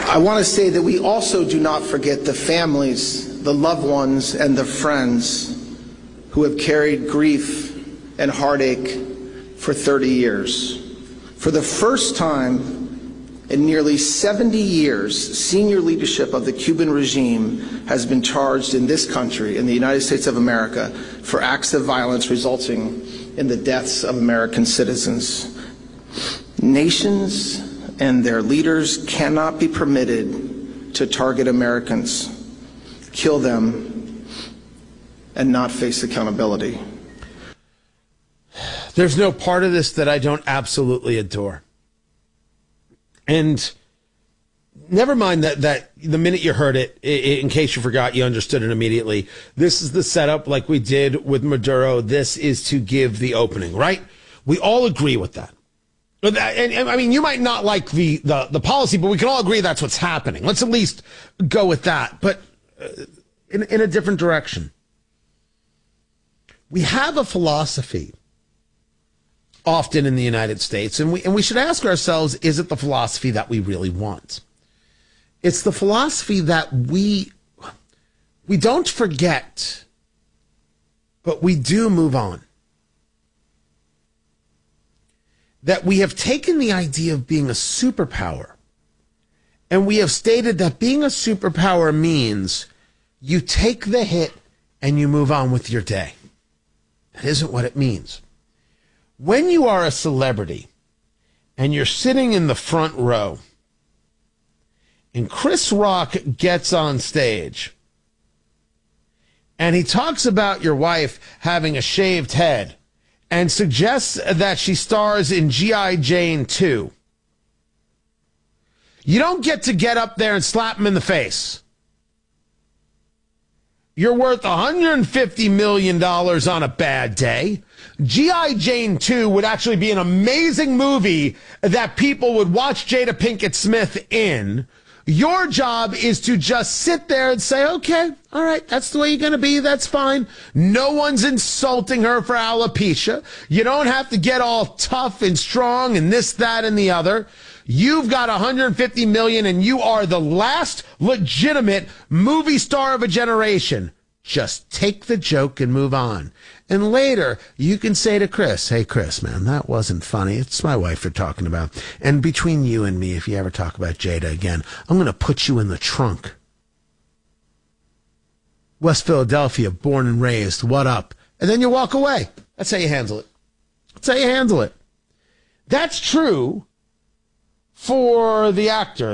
I want to say that we also do not forget the families, the loved ones, and the friends who have carried grief and heartache for 30 years. For the first time in nearly 70 years, senior leadership of the Cuban regime has been charged in this country, in the United States of America, for acts of violence resulting in the deaths of American citizens. Nations and their leaders cannot be permitted to target Americans, kill them, and not face accountability. There's no part of this that I don't absolutely adore. And never mind that the minute you heard it, in case you forgot, you understood it immediately. This is the setup like we did with Maduro. This is to give the opening, right? We all agree with that. And I mean, you might not like the policy, but we can all agree that's what's happening. Let's at least go with that, but in a different direction. We have a philosophy often in the United States, and we should ask ourselves, is it the philosophy that we really want? It's the philosophy that we don't forget, but we do move on. That we have taken the idea of being a superpower, and we have stated that being a superpower means you take the hit and you move on with your day. That isn't what it means. When you are a celebrity and you're sitting in the front row and Chris Rock gets on stage and he talks about your wife having a shaved head and suggests that she stars in G.I. Jane 2, you don't get up there and slap him in the face. You're worth $150 million on a bad day. G.I. Jane 2 would actually be an amazing movie that people would watch Jada Pinkett Smith in. Your job is to just sit there and say, okay, all right, that's the way you're going to be. That's fine. No one's insulting her for alopecia. You don't have to get all tough and strong and this, that, and the other. You've got $150 million and you are the last legitimate movie star of a generation. Just take the joke and move on. And later, you can say to Chris, hey, Chris, man, that wasn't funny. It's my wife you're talking about. And between you and me, if you ever talk about Jada again, I'm going to put you in the trunk. West Philadelphia, born and raised, what up? And then you walk away. That's how you handle it. That's how you handle it. That's true for the actor.